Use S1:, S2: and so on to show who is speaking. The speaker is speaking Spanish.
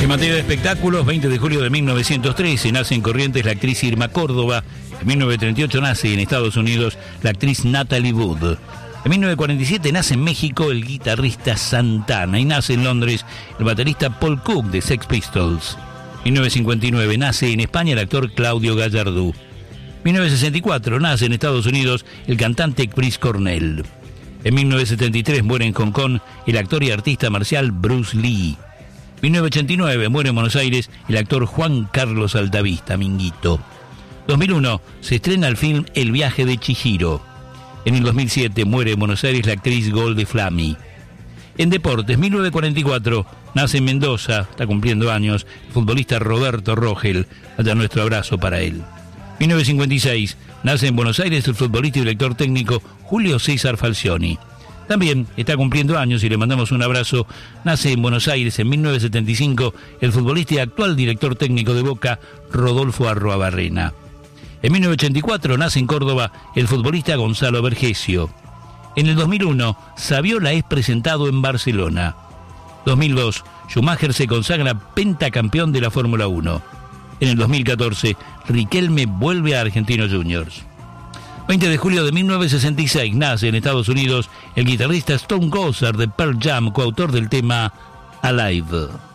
S1: En materia de espectáculos, 20 de julio de 1913 nace en Corrientes la actriz Irma Córdoba. En 1938 nace en Estados Unidos la actriz Natalie Wood. En 1947 nace en México el guitarrista Santana y nace en Londres el baterista Paul Cook de Sex Pistols. En 1959 nace en España el actor Claudio Gallardú. En 1964 nace en Estados Unidos el cantante Chris Cornell. En 1973 muere en Hong Kong el actor y artista marcial Bruce Lee. En 1989 muere en Buenos Aires el actor Juan Carlos Altavista, Minguito. 2001 se estrena el film El viaje de Chihiro. En el 2007 muere en Buenos Aires la actriz Golde Flamy. En deportes, 1944 nace en Mendoza, está cumpliendo años, el futbolista Roberto Rogel. Allá nuestro abrazo para él. 1956 nace en Buenos Aires el futbolista y director técnico Julio César Falcioni. También está cumpliendo años y le mandamos un abrazo. Nace en Buenos Aires en 1975 el futbolista y actual director técnico de Boca, Rodolfo Arruabarrena. En 1984 nace en Córdoba el futbolista Gonzalo Vergesio. En el 2001, Saviola es presentado en Barcelona. 2002, Schumacher se consagra pentacampeón de la Fórmula 1. En el 2014, Riquelme vuelve a Argentinos Juniors. 20 de julio de 1966 nace en Estados Unidos el guitarrista Stone Gossard de Pearl Jam, coautor del tema Alive.